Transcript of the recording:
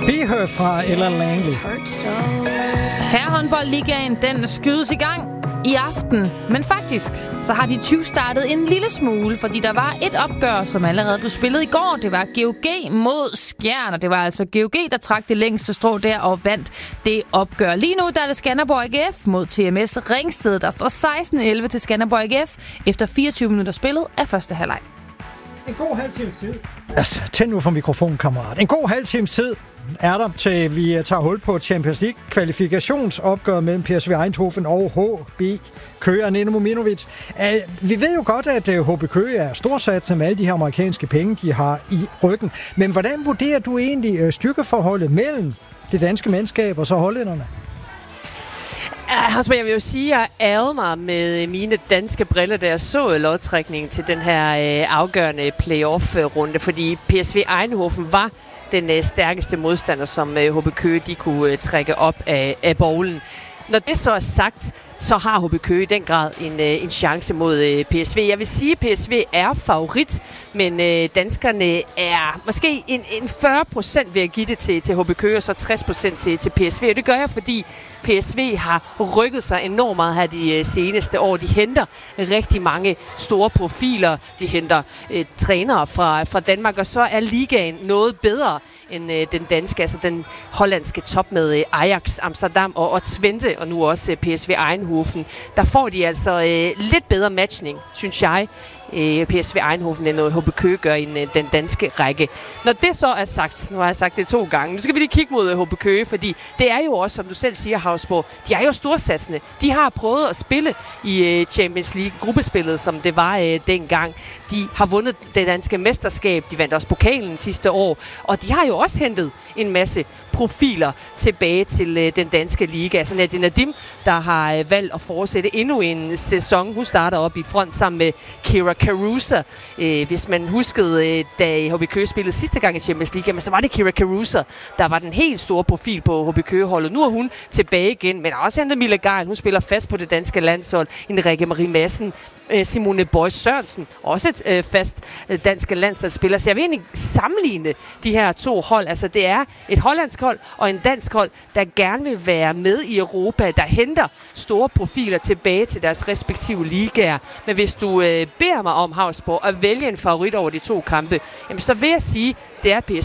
Be Her fra Ella Langley. Herrehåndboldligaen, den skydes i gang i aften. Men faktisk, så har de 20 startet en lille smule, fordi der var et opgør, som allerede blev spillet i går. Det var GOG mod Skjern, og det var altså GOG, der trak det længste strå der og vandt det opgør. Lige nu der er det Skanderborg AGF mod TMS Ringsted. Der står 16-11 til Skanderborg AGF efter 24 minutter spillet af første halvleg. En god halv times tid. Altså, tænd nu for mikrofonen, kammerat. En god halv times tid er der til, vi tager hul på Champions League kvalifikationsopgør mellem PSV Eindhoven og HB Køge og Nino Mominovic. Vi ved jo godt, at HB Køge er storsatsen med alle de her amerikanske penge, de har i ryggen. Men hvordan vurderer du egentlig styrkeforholdet mellem det danske mandskab og så hollænderne? Jeg vil jo sige, at jeg ærgede mig med mine danske briller, da jeg så lodtrækningen til den her afgørende playoff-runde, fordi PSV Eindhoven var den stærkeste modstander, som HB Køge de kunne trække op af bowlen. Når det så er sagt, så har HB Køge i den grad en chance mod PSV. Jeg vil sige, at PSV er favorit, men danskerne er måske en 40% ved at give det til HB Køge, og så 60% til PSV. Og det gør jeg, fordi PSV har rykket sig enormt meget her de seneste år. De henter rigtig mange store profiler. De henter trænere fra Danmark, og så er ligaen noget bedre end den danske, altså den hollandske top med Ajax, Amsterdam og Twente, og nu også PSV Eindhoven. Der får de altså lidt bedre matchning, synes jeg, PSV Eindhoven end HB Køge gør i den danske række. Når det så er sagt, nu har jeg sagt det 2 gange, nu skal vi lige kigge mod HB Køge, fordi det er jo også, som du selv siger, Havsborg, de er jo storsatsende. De har prøvet at spille i Champions League, gruppespillet, som det var dengang. De har vundet det danske mesterskab, de vandt også pokalen sidste år, og de har jo også hentet en masse profiler tilbage til den danske liga. Så Nadia Nadim, der har valgt at fortsætte endnu en sæson. Hun starter op i front sammen med Kira Caruso. Hvis man huskede, da HB Køge spillede sidste gang i Champions League, men så var det Kira Caruso, der var den helt store profil på HB Køge-holdet. Nu er hun tilbage igen, men også hentet Mille Geil. Hun spiller fast på det danske landshold. En Rikke Marie Madsen, Simone Boys Sørensen, også et fast dansk landsholdsspiller. Så jeg vil egentlig sammenligne de her 2 hold. Altså det er et hollandsk hold og en dansk hold, der gerne vil være med i Europa, der henter store profiler tilbage til deres respektive ligaer. Men hvis du beder mig om, Havsborg, at vælge en favorit over de 2 kampe, jamen så vil jeg sige, det er PSV.